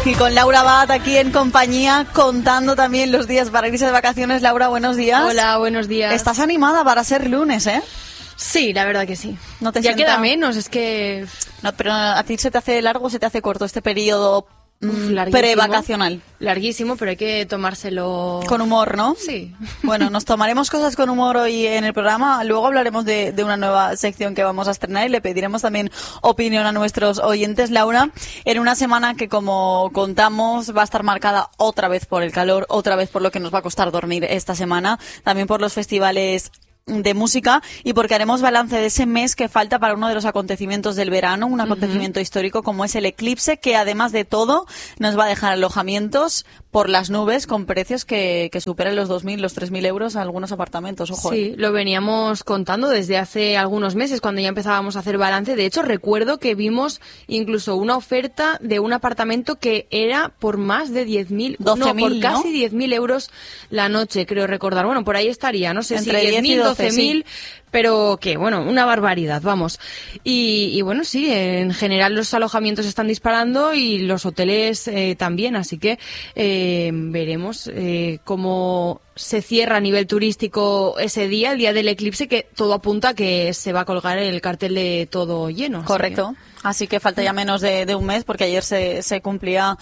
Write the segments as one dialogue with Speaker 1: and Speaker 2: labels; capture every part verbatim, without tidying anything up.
Speaker 1: Y con Laura Abad aquí en compañía, contando también los días para irse de vacaciones. Laura, buenos días.
Speaker 2: Hola, buenos días.
Speaker 1: Estás animada para ser lunes, ¿eh?
Speaker 2: Sí, la verdad que sí.
Speaker 1: ¿No te
Speaker 2: ya
Speaker 1: sienta...
Speaker 2: queda menos, es que...
Speaker 1: No, pero ¿a ti se te hace largo o se te hace corto este periodo mmm, prevacacional?
Speaker 2: Larguísimo, pero hay que tomárselo...
Speaker 1: Con humor, ¿no?
Speaker 2: Sí.
Speaker 1: Bueno, nos tomaremos cosas con humor hoy en el programa. Luego hablaremos de, de una nueva sección que vamos a estrenar y le pediremos también opinión a nuestros oyentes. Laura, en una semana que, como contamos, va a estar marcada otra vez por el calor, otra vez por lo que nos va a costar dormir esta semana, también por los festivales de música y porque haremos balance de ese mes que falta para uno de los acontecimientos del verano, un acontecimiento uh-huh. histórico como es el eclipse, que además de todo nos va a dejar alojamientos por las nubes con precios que, que superan los dos mil, los tres mil euros a algunos apartamentos. Ojo.
Speaker 2: Sí, lo veníamos contando desde hace algunos meses cuando ya empezábamos a hacer balance. De hecho, recuerdo que vimos incluso una oferta de un apartamento que era por más de diez mil, no, por casi ¿no? diez mil euros la noche, creo recordar. Bueno, por ahí estaría, no sé
Speaker 1: Entre
Speaker 2: si diez mil, doce mil,
Speaker 1: sí.
Speaker 2: Pero que, bueno, una barbaridad, vamos. Y, y bueno, sí, en general los alojamientos están disparando y los hoteles eh, también, así que eh, veremos eh, cómo se cierra a nivel turístico ese día, el día del eclipse, que todo apunta a que se va a colgar el cartel de todo lleno.
Speaker 1: Correcto.
Speaker 2: Así que...
Speaker 1: Así que falta ya menos de, de un mes, porque ayer se, se cumplía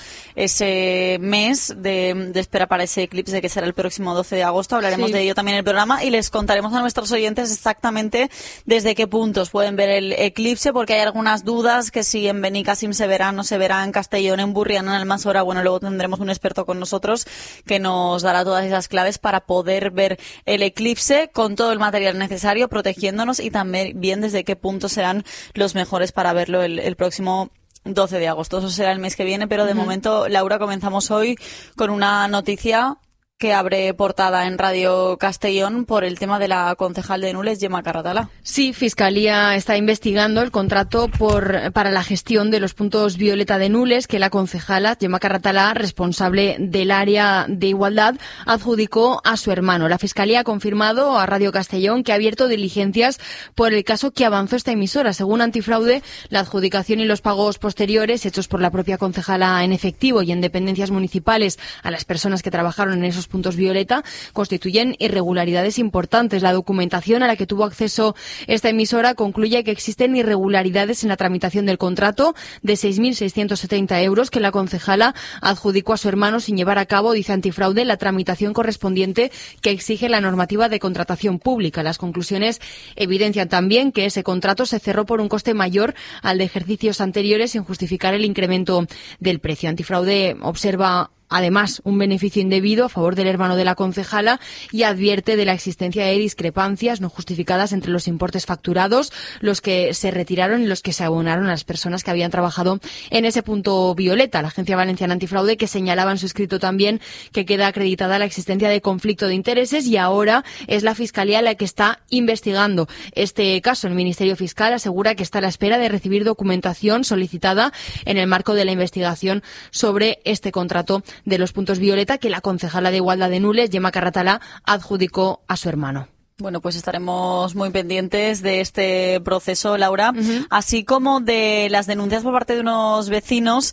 Speaker 1: ese mes de, de espera para ese eclipse, que será el próximo doce de agosto. Hablaremos sí. de ello también en el programa y les contaremos a nuestros oyentes exactamente desde qué puntos pueden ver el eclipse, porque hay algunas dudas, que si en Benicàssim se verá, no se verá, en Castellón, en Burriana, en Almanzora. Bueno, luego tendremos un experto con nosotros que nos dará todas esas claves para poder ver el eclipse con todo el material necesario, protegiéndonos, y también bien desde qué puntos serán los mejores para verlo el El, el próximo doce de agosto. Eso será el mes que viene, pero de uh-huh. momento, Laura, comenzamos hoy con una noticia que abre portada en Radio Castellón por el tema de la concejal de Nules, Gemma Carratalá.
Speaker 2: Sí, Fiscalía está investigando el contrato por para la gestión de los puntos violeta de Nules que la concejala Gemma Carratalá, responsable del área de igualdad, adjudicó a su hermano. La Fiscalía ha confirmado a Radio Castellón que ha abierto diligencias por el caso que avanzó esta emisora. Según Antifraude, la adjudicación y los pagos posteriores hechos por la propia concejala en efectivo y en dependencias municipales a las personas que trabajaron en esos puntos violeta constituyen irregularidades importantes. La documentación a la que tuvo acceso esta emisora concluye que existen irregularidades en la tramitación del contrato de seis mil seiscientos setenta euros que la concejala adjudicó a su hermano sin llevar a cabo, dice Antifraude, la tramitación correspondiente que exige la normativa de contratación pública. Las conclusiones evidencian también que ese contrato se cerró por un coste mayor al de ejercicios anteriores sin justificar el incremento del precio. Antifraude observa además un beneficio indebido a favor del hermano de la concejala y advierte de la existencia de discrepancias no justificadas entre los importes facturados, los que se retiraron y los que se abonaron a las personas que habían trabajado en ese punto violeta. La Agencia Valenciana Antifraude, que señalaba en su escrito también que queda acreditada la existencia de conflicto de intereses, y ahora es la Fiscalía la que está investigando este caso. El Ministerio Fiscal asegura que está a la espera de recibir documentación solicitada en el marco de la investigación sobre este contrato de los puntos violeta que la concejala de Igualdad de Nules, Gemma Carratalá, adjudicó a su hermano.
Speaker 1: Bueno, pues estaremos muy pendientes de este proceso, Laura, uh-huh. así como de las denuncias por parte de unos vecinos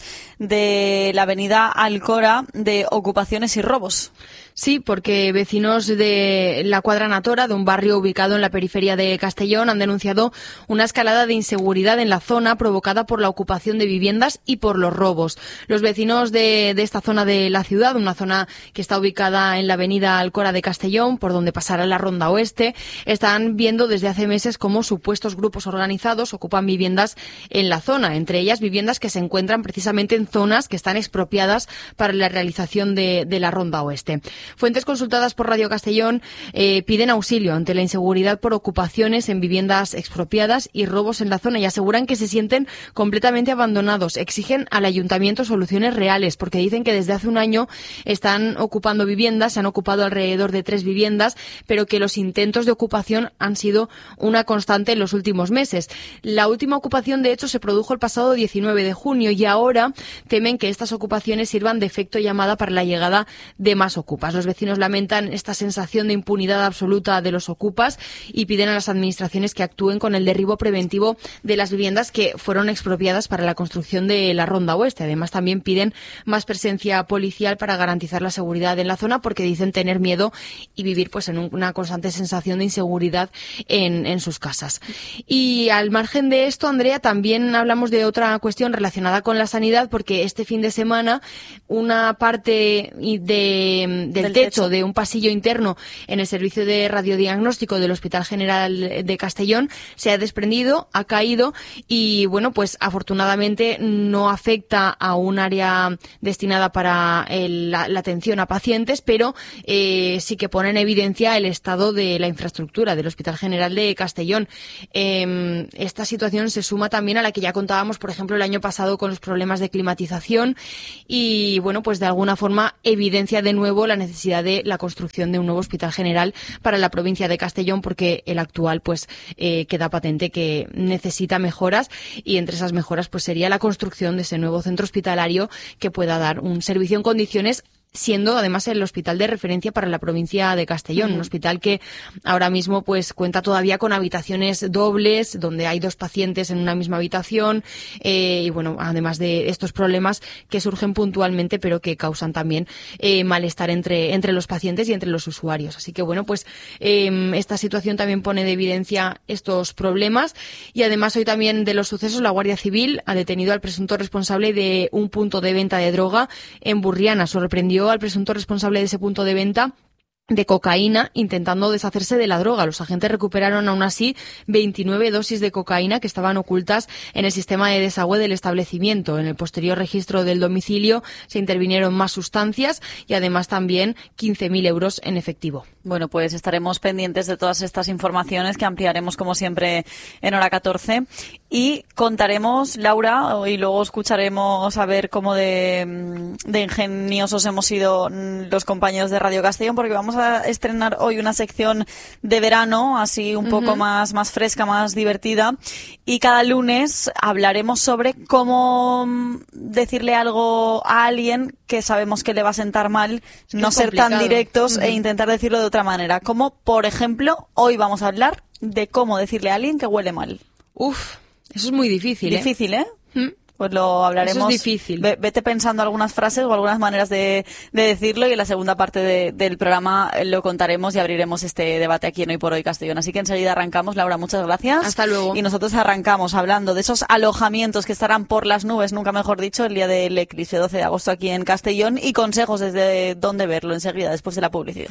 Speaker 1: de la avenida Alcora de ocupaciones y robos.
Speaker 2: Sí, porque vecinos de la Cuadra Natora, de un barrio ubicado en la periferia de Castellón, han denunciado una escalada de inseguridad en la zona provocada por la ocupación de viviendas y por los robos. Los vecinos de, de esta zona de la ciudad, una zona que está ubicada en la avenida Alcora de Castellón, por donde pasará la Ronda Oeste, están viendo desde hace meses cómo supuestos grupos organizados ocupan viviendas en la zona, entre ellas viviendas que se encuentran precisamente en zonas que están expropiadas para la realización de, de la Ronda Oeste. Fuentes consultadas por Radio Castellón eh, piden auxilio ante la inseguridad por ocupaciones en viviendas expropiadas y robos en la zona y aseguran que se sienten completamente abandonados. Exigen al ayuntamiento soluciones reales porque dicen que desde hace un año están ocupando viviendas, se han ocupado alrededor de tres viviendas, pero que los intentos de ocupación han sido una constante en los últimos meses. La última ocupación, de hecho, se produjo el pasado diecinueve de junio y ahora temen que estas ocupaciones sirvan de efecto llamada para la llegada de más ocupas. Los vecinos lamentan esta sensación de impunidad absoluta de los ocupas y piden a las administraciones que actúen con el derribo preventivo de las viviendas que fueron expropiadas para la construcción de la Ronda Oeste. Además, también piden más presencia policial para garantizar la seguridad en la zona, porque dicen tener miedo y vivir pues en una constante sensación de inseguridad en, en sus casas. Y al margen de esto, Andrea, también hablamos de otra cuestión relacionada con la sanidad, porque este fin de semana una parte de, del, del techo, techo de un pasillo interno en el servicio de radiodiagnóstico del Hospital General de Castellón se ha desprendido, ha caído y, bueno, pues afortunadamente no afecta a un área destinada para el, la, la atención a pacientes, pero eh, sí que pone en evidencia el estado de la infraestructura del Hospital General de Castellón. Eh, esta situación se suma también a la que ya contábamos, por ejemplo, el año pasado con los problemas de climatización y, bueno, pues de alguna forma evidencia de nuevo la necesidad de la construcción de un nuevo Hospital General para la provincia de Castellón, porque el actual pues eh, queda patente que necesita mejoras y entre esas mejoras pues sería la construcción de ese nuevo centro hospitalario que pueda dar un servicio en condiciones, siendo además el hospital de referencia para la provincia de Castellón, uh-huh. un hospital que ahora mismo pues cuenta todavía con habitaciones dobles, donde hay dos pacientes en una misma habitación, eh, y bueno, además de estos problemas que surgen puntualmente, pero que causan también eh, malestar entre, entre los pacientes y entre los usuarios. Así que bueno, pues eh, esta situación también pone de evidencia estos problemas y además hoy también de los sucesos la Guardia Civil ha detenido al presunto responsable de un punto de venta de droga en Burriana. Sorprendió al presunto responsable de ese punto de venta de cocaína intentando deshacerse de la droga. Los agentes recuperaron aún así veintinueve dosis de cocaína que estaban ocultas en el sistema de desagüe del establecimiento. En el posterior registro del domicilio se intervinieron más sustancias y además también quince mil euros en efectivo.
Speaker 1: Bueno, pues estaremos pendientes de todas estas informaciones que ampliaremos como siempre en Hora catorce y contaremos, Laura, y luego escucharemos a ver cómo de, de ingeniosos hemos sido los compañeros de Radio Castellón, porque vamos a estrenar hoy una sección de verano, así un poco uh-huh. más, más fresca, más divertida, y cada lunes hablaremos sobre cómo decirle algo a alguien que sabemos que le va a sentar mal, es no ser complicado. Tan directos uh-huh. e intentar decirlo de otra manera, como por ejemplo, hoy vamos a hablar de cómo decirle a alguien que huele mal.
Speaker 2: Uf, eso es muy difícil, ¿eh?
Speaker 1: Difícil, ¿eh? ¿Mm? Pues lo hablaremos.
Speaker 2: Eso es difícil.
Speaker 1: V- vete pensando algunas frases o algunas maneras de, de decirlo y en la segunda parte de, del programa lo contaremos y abriremos este debate aquí en Hoy por Hoy Castellón. Así que enseguida arrancamos. Laura, muchas gracias.
Speaker 2: Hasta luego.
Speaker 1: Y nosotros arrancamos hablando de esos alojamientos que estarán por las nubes, nunca mejor dicho, el día del eclipse doce de agosto aquí en Castellón y consejos desde dónde verlo enseguida después de la publicidad.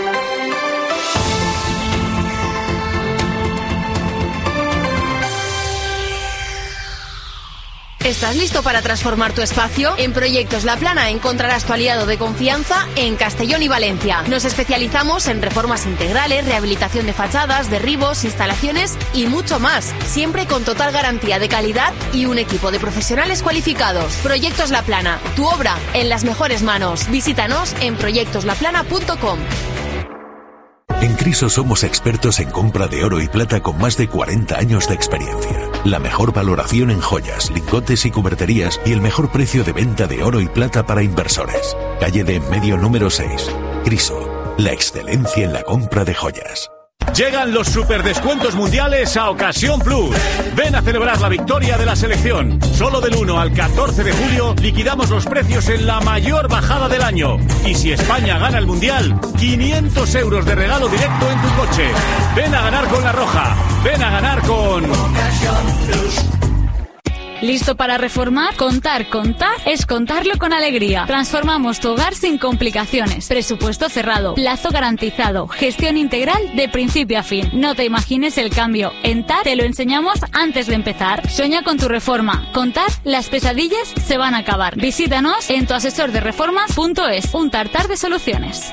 Speaker 3: ¿Estás listo para transformar tu espacio? En Proyectos La Plana encontrarás tu aliado de confianza en Castellón y Valencia. Nos especializamos en reformas integrales, rehabilitación de fachadas, derribos, instalaciones y mucho más. Siempre con total garantía de calidad y un equipo de profesionales cualificados. Proyectos La Plana, tu obra en las mejores manos. Visítanos en proyectos la plana punto com.
Speaker 4: En Criso somos expertos en compra de oro y plata con más de cuarenta años de experiencia. La mejor valoración en joyas, lingotes y cuberterías y el mejor precio de venta de oro y plata para inversores. Calle de En Medio número seis. Criso, la excelencia en la compra de joyas.
Speaker 5: Llegan los superdescuentos mundiales a Ocasión Plus. Ven a celebrar la victoria de la selección. Solo del uno al catorce de julio liquidamos los precios en la mayor bajada del año. Y si España gana el mundial, quinientos euros de regalo directo en tu coche. Ven a ganar con La Roja. Ven a ganar con Ocasión Plus.
Speaker 6: ¿Listo para reformar? Contar, contar es contarlo con alegría. Transformamos tu hogar sin complicaciones. Presupuesto cerrado, plazo garantizado, gestión integral de principio a fin. No te imagines el cambio. En T A R te lo enseñamos antes de empezar. Sueña con tu reforma. Con T A R las pesadillas se van a acabar. Visítanos en tu asesor de reformas punto es. Un tartar de soluciones.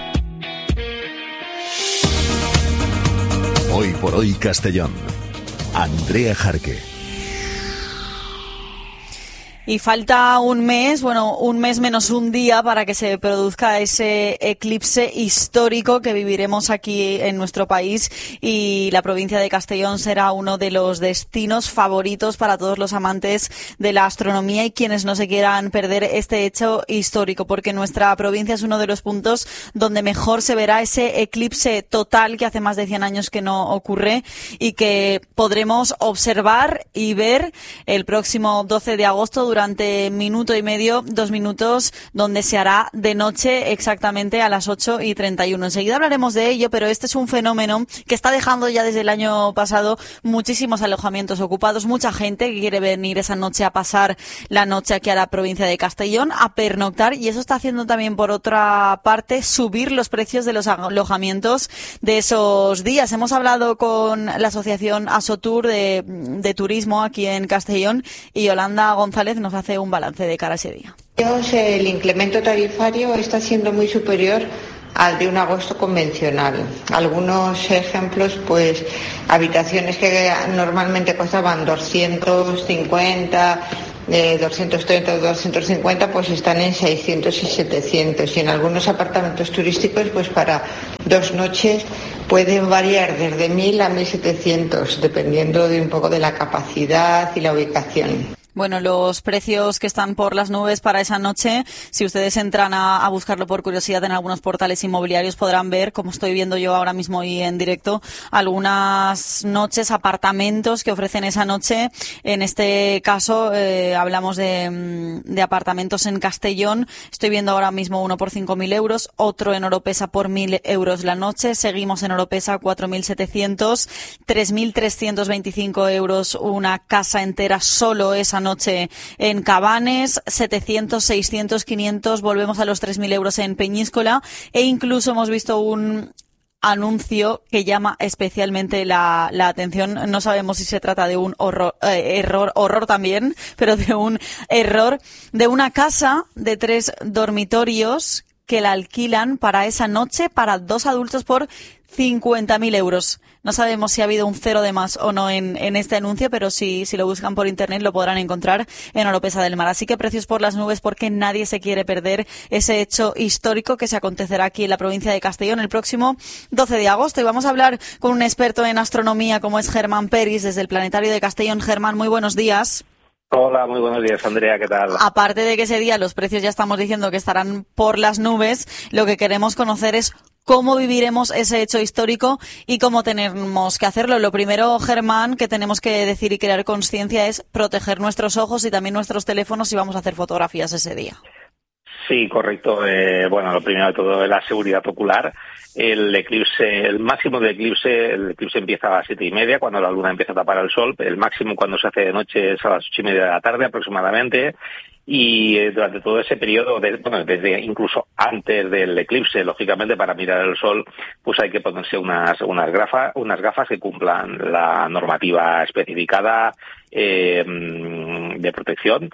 Speaker 4: Hoy por Hoy Castellón. Andrea Jarque.
Speaker 1: Y falta un mes, bueno, un mes menos un día para que se produzca ese eclipse histórico que viviremos aquí en nuestro país, y la provincia de Castellón será uno de los destinos favoritos para todos los amantes de la astronomía y quienes no se quieran perder este hecho histórico, porque nuestra provincia es uno de los puntos donde mejor se verá ese eclipse total que hace más de cien años que no ocurre y que podremos observar y ver el próximo doce de agosto durante minuto y medio, dos minutos, donde se hará de noche exactamente a las ocho y treinta y uno. Enseguida hablaremos de ello, pero este es un fenómeno que está dejando ya desde el año pasado muchísimos alojamientos ocupados, mucha gente que quiere venir esa noche a pasar la noche aquí a la provincia de Castellón, a pernoctar, y eso está haciendo también, por otra parte, subir los precios de los alojamientos de esos días. Hemos hablado con la asociación Asotur de, de turismo aquí en Castellón y Yolanda González nos hace un balance de cara a ese día.
Speaker 7: El incremento tarifario está siendo muy superior al de un agosto convencional. Algunos ejemplos, pues habitaciones que normalmente costaban doscientos cincuenta, eh, doscientos treinta o doscientos cincuenta, pues están en seiscientos y setecientos, y en algunos apartamentos turísticos, pues para dos noches pueden variar desde mil a mil setecientos, dependiendo de un poco de la capacidad y la ubicación.
Speaker 1: Bueno, los precios que están por las nubes para esa noche, si ustedes entran a, a buscarlo por curiosidad en algunos portales inmobiliarios, podrán ver, como estoy viendo yo ahora mismo y en directo, algunas noches, apartamentos que ofrecen esa noche. En este caso, eh, hablamos de, de apartamentos en Castellón. Estoy viendo ahora mismo uno por cinco mil euros, otro en Oropesa por mil euros la noche. Seguimos en Oropesa, cuatro mil setecientos, tres mil trescientos veinticinco euros una casa entera solo esa noche en Cabanes, setecientos, seiscientos, quinientos, volvemos a los tres mil euros en Peñíscola, e incluso hemos visto un anuncio que llama especialmente la, la atención. No sabemos si se trata de un horror, eh, error, horror también, pero de un error, de una casa de tres dormitorios que la alquilan para esa noche para dos adultos por cincuenta mil euros. No sabemos si ha habido un cero de más o no en, en este anuncio, pero si, si lo buscan por internet lo podrán encontrar en Oropesa del Mar. Así que precios por las nubes, porque nadie se quiere perder ese hecho histórico que se acontecerá aquí en la provincia de Castellón el próximo doce de agosto. Y vamos a hablar con un experto en astronomía como es Germán Peris desde el Planetario de Castellón. Germán, muy buenos días.
Speaker 8: Hola, muy buenos días, Andrea, ¿qué tal?
Speaker 1: Aparte de que ese día los precios ya estamos diciendo que estarán por las nubes, lo que queremos conocer es cómo viviremos ese hecho histórico y cómo tenemos que hacerlo. Lo primero, Germán, que tenemos que decir y crear conciencia es proteger nuestros ojos y también nuestros teléfonos si vamos a hacer fotografías ese día.
Speaker 8: Sí, correcto. Eh, bueno, lo primero de todo es la seguridad ocular. El eclipse, el máximo del eclipse, el eclipse empieza a las siete y media, cuando la luna empieza a tapar el sol. El máximo cuando se hace de noche es a las ocho y media de la tarde aproximadamente. Y eh, durante todo ese periodo, de, bueno, desde incluso antes del eclipse, lógicamente para mirar el sol, pues hay que ponerse unas unas gafas, unas gafas que cumplan la normativa especificada eh, de protección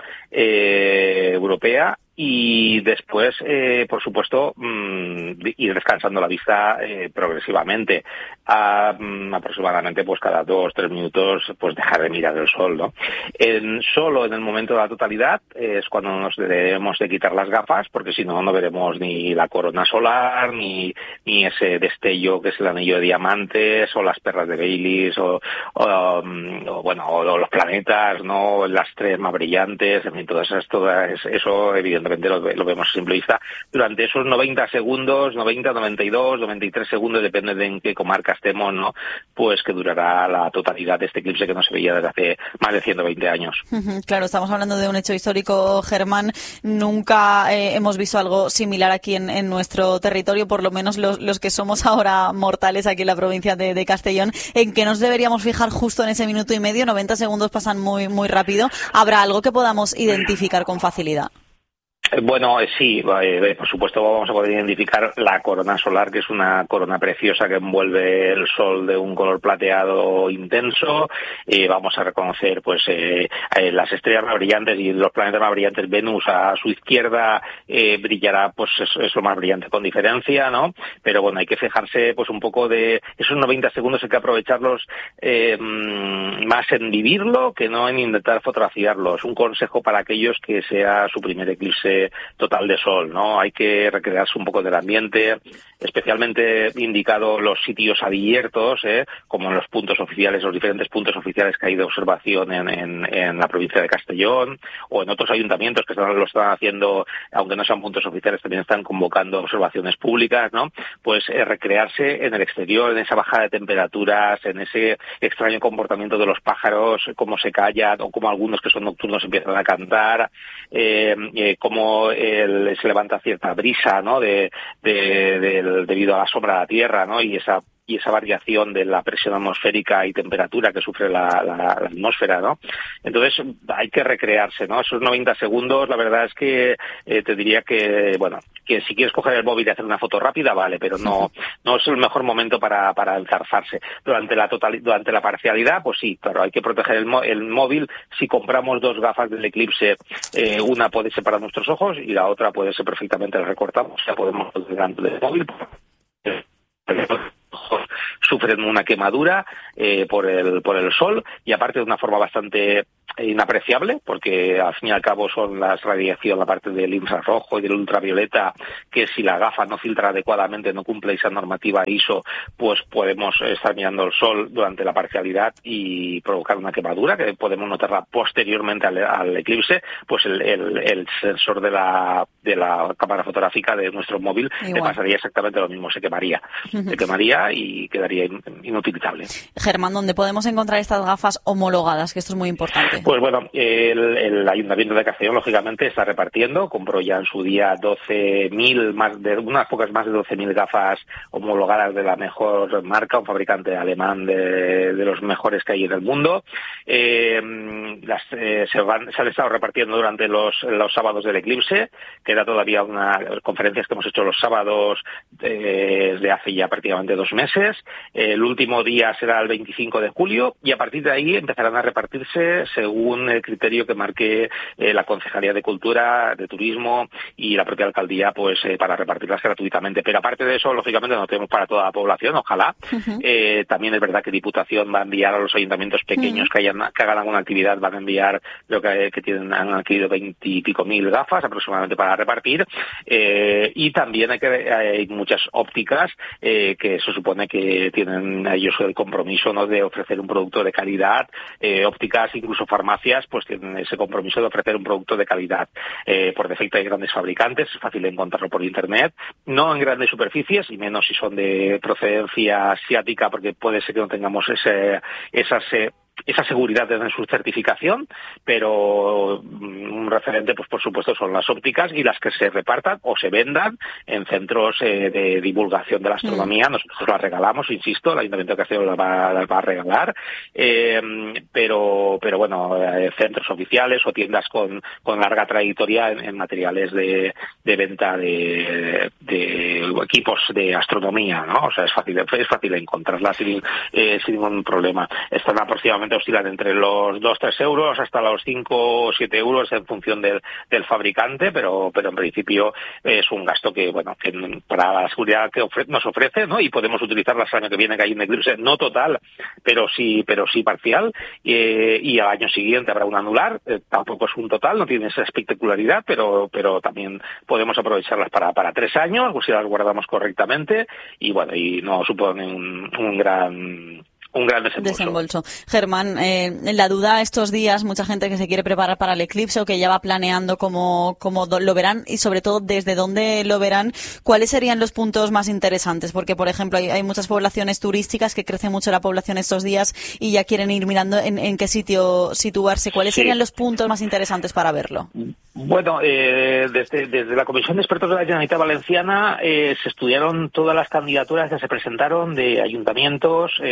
Speaker 8: eh, europea. Y después, eh, por supuesto, mmm, ir descansando la vista eh, progresivamente. A, mmm, aproximadamente, pues cada dos, tres minutos, pues dejar de mirar el sol, ¿no? En, solo en el momento de la totalidad eh, es cuando nos debemos de quitar las gafas, porque si no, no veremos ni la corona solar, ni, ni ese destello que es el anillo de diamantes, o las perlas de Baileys, o, o, um, o bueno, o, o los planetas, ¿no? Las estrellas más brillantes, en fin, todo eso, todo eso evidentemente Lo, lo vemos a simple vista. Durante esos noventa segundos, noventa, noventa y dos, noventa y tres segundos, depende de en qué comarca estemos, ¿no? Pues que durará la totalidad de este eclipse que no se veía desde hace más de ciento veinte años.
Speaker 1: Claro, estamos hablando de un hecho histórico, Germán. Nunca eh, hemos visto algo similar aquí en, en nuestro territorio, por lo menos los, los que somos ahora mortales aquí en la provincia de, de Castellón. ¿En qué nos deberíamos fijar justo en ese minuto y medio? noventa segundos pasan muy, muy rápido. ¿Habrá algo que podamos identificar con facilidad?
Speaker 8: Bueno, sí, eh, por supuesto vamos a poder identificar la corona solar, que es una corona preciosa que envuelve el sol de un color plateado intenso. Eh, vamos a reconocer pues eh, eh, las estrellas más brillantes y los planetas más brillantes. Venus a su izquierda eh, brillará, pues es, es lo más brillante con diferencia, ¿no? Pero bueno, hay que fijarse pues un poco de esos noventa segundos, hay que aprovecharlos eh, más en vivirlo que no en intentar fotografiarlo. Es un consejo para aquellos que sea su primer eclipse total de sol, ¿no? Hay que recrearse un poco del ambiente, especialmente indicado los sitios abiertos, ¿eh? Como en los puntos oficiales, los diferentes puntos oficiales que hay de observación en, en, en la provincia de Castellón, o en otros ayuntamientos que están, lo están haciendo, aunque no sean puntos oficiales, también están convocando observaciones públicas, ¿no? Pues eh, recrearse en el exterior, en esa bajada de temperaturas, en ese extraño comportamiento de los pájaros, cómo se callan, o cómo algunos que son nocturnos empiezan a cantar, eh, eh, cómo el, se levanta cierta brisa, ¿no? De, de, de, debido a la sombra de la Tierra, ¿no? Y esa y esa variación de la presión atmosférica y temperatura que sufre la, la, la atmósfera, ¿no? Entonces hay que recrearse, ¿no? Esos noventa segundos, la verdad es que eh, te diría que, bueno, que si quieres coger el móvil y hacer una foto rápida, vale, pero no no es el mejor momento para para enzarzarse. Durante la total, durante la parcialidad, pues sí, claro, hay que proteger el, el móvil. Si compramos dos gafas del eclipse, eh, una puede ser para nuestros ojos y la otra puede ser perfectamente la recortamos, ya podemos delante del móvil. Sufren una quemadura eh, por el por el sol y aparte de una forma bastante inapreciable, porque al fin y al cabo son las radiación, la parte del infrarrojo y del ultravioleta, que si la gafa no filtra adecuadamente, no cumple esa normativa I S O, pues podemos estar mirando el sol durante la parcialidad y provocar una quemadura que podemos notarla posteriormente al, al eclipse. Pues el, el, el sensor de la de la cámara fotográfica de nuestro móvil le pasaría exactamente lo mismo, se quemaría, se quemaría y quedaría in, inutilizable.
Speaker 1: Germán, ¿dónde podemos encontrar estas gafas homologadas? Que esto es muy importante.
Speaker 8: Pues bueno, el, el Ayuntamiento de Castellón, lógicamente, está repartiendo. Compró ya en su día doce mil, más de unas pocas más de doce mil gafas homologadas de la mejor marca, un fabricante alemán de, de los mejores que hay en el mundo. Eh, las, eh, se, van, se han estado repartiendo durante los, los sábados del eclipse. Queda todavía unas conferencias que hemos hecho los sábados eh, de hace ya prácticamente dos meses. Eh, el último día será el veinticinco de julio y a partir de ahí empezarán a repartirse según el criterio que marque eh, la Concejalía de Cultura, de Turismo y la propia alcaldía, pues eh, para repartirlas gratuitamente. Pero aparte de eso, lógicamente no tenemos para toda la población, ojalá. Uh-huh. Eh, también es verdad que Diputación va a enviar a los ayuntamientos pequeños uh-huh. que hayan que hagan alguna actividad, van a enviar lo que, que tienen han adquirido veintipico mil gafas aproximadamente para repartir. Eh, y también hay que hay muchas ópticas eh, que se supone que tienen ellos el compromiso, ¿no?, de ofrecer un producto de calidad. Eh, ópticas, incluso farmacias, pues tienen ese compromiso de ofrecer un producto de calidad. Eh, por defecto hay grandes fabricantes, es fácil encontrarlo por internet, no en grandes superficies y menos si son de procedencia asiática, porque puede ser que no tengamos ese, esas eh, esa seguridad de su certificación, pero un referente, pues por supuesto, son las ópticas y las que se repartan o se vendan en centros eh, de divulgación de la astronomía. Mm. Nosotros las regalamos, insisto, el Ayuntamiento de Castellón las va, las va a regalar, eh, pero pero bueno, eh, centros oficiales o tiendas con, con larga trayectoria en, en materiales de, de venta de, de equipos de astronomía, ¿no? O sea, es fácil, es fácil encontrarlas sin, eh, sin ningún problema. Están aproximadamente oscilan entre los dos tres euros hasta los cinco o siete euros en función del, del fabricante, pero pero en principio es un gasto que, bueno, que para la seguridad que ofre, nos ofrece, ¿no? Y podemos utilizarlas el año que viene, que hay un eclipse, no total, pero sí pero sí parcial, eh, y al año siguiente habrá un anular, eh, tampoco es un total, no tiene esa espectacularidad, pero pero también podemos aprovecharlas para para tres años, pues si las guardamos correctamente, y bueno, y no supone un, un gran... un gran desembolso.
Speaker 1: desembolso. Germán, eh, la duda estos días, mucha gente que se quiere preparar para el eclipse o que ya va planeando cómo, cómo lo verán y sobre todo desde dónde lo verán, ¿cuáles serían los puntos más interesantes? Porque, por ejemplo, hay, hay muchas poblaciones turísticas que crece mucho la población estos días y ya quieren ir mirando en, en qué sitio situarse. ¿Cuáles sí. serían los puntos más interesantes para verlo?
Speaker 8: Bueno, eh, desde, desde la Comisión de Expertos de la Generalitat Valenciana eh, se estudiaron todas las candidaturas que se presentaron de ayuntamientos, eh, tanto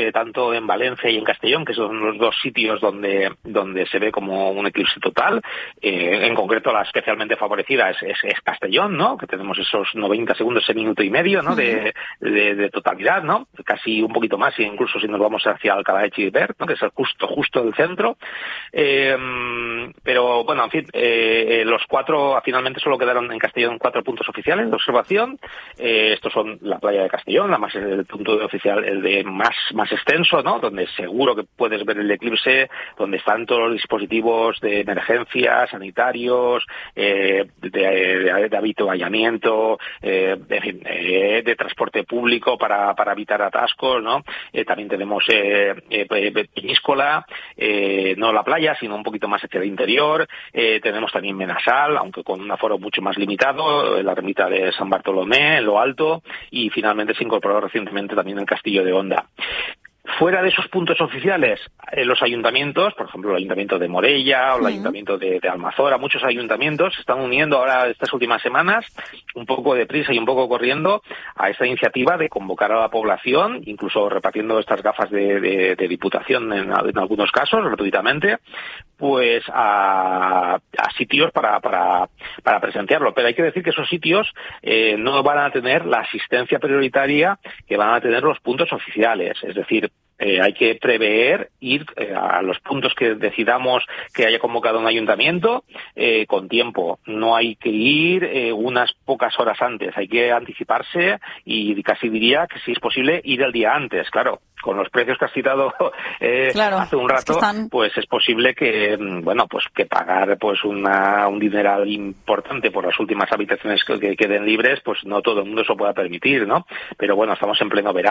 Speaker 8: tanto en Valencia y en Castellón, que son los dos sitios donde donde se ve como un eclipse total. Eh, en concreto, la especialmente favorecida es, es, es Castellón, ¿no? Que tenemos esos noventa segundos, ese minuto y medio, ¿no? De, de, de totalidad, ¿no? Casi un poquito más, incluso si nos vamos hacia Alcalá de Xivert, ¿no? Que es el justo, justo del centro. Eh, pero, bueno, en fin, eh, los cuatro, finalmente solo quedaron en Castellón cuatro puntos oficiales de observación. Eh, estos son la playa de Castellón, la más, el punto de oficial, el de más, más extenso, ¿no? Donde seguro que puedes ver el eclipse, donde están todos los dispositivos de emergencia, sanitarios, eh, de, de, de avituallamiento, eh, en fin, eh, de transporte público para, para evitar atascos, ¿no? Eh, también tenemos eh, eh, Peñíscola, eh, no la playa, sino un poquito más hacia el interior. Eh, tenemos también Benasal, aunque con un aforo mucho más limitado, la ermita de San Bartolomé, en lo alto, y finalmente se incorporó recientemente también el Castillo de Honda. Fuera de esos puntos oficiales, eh, los ayuntamientos, por ejemplo, el ayuntamiento de Morella o el sí. ayuntamiento de, de Almazora, muchos ayuntamientos se están uniendo ahora estas últimas semanas, un poco deprisa y un poco corriendo, a esta iniciativa de convocar a la población, incluso repartiendo estas gafas de, de, de diputación en, en algunos casos, gratuitamente, pues a, a sitios para, para, para presenciarlo. Pero hay que decir que esos sitios eh, no van a tener la asistencia prioritaria que van a tener los puntos oficiales. Es decir, Eh, hay que prever ir eh, a los puntos que decidamos que haya convocado un ayuntamiento eh, con tiempo. No hay que ir eh, unas pocas horas antes, hay que anticiparse y casi diría que si es posible ir el día antes, claro. Con los precios que has citado eh, claro, hace un rato, es que están... pues es posible que, bueno, pues que pagar pues una, un dineral importante por las últimas habitaciones que, que queden libres, pues no todo el mundo se lo pueda permitir, ¿no? Pero bueno, estamos en pleno verano.